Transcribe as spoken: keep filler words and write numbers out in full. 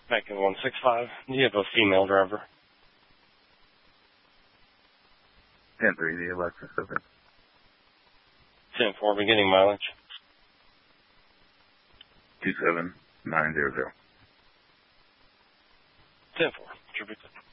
Making one six five. Do you have a female driver? ten three, the Alexis open. ten four, beginning mileage. two seven nine zero zero. ten four, tribute.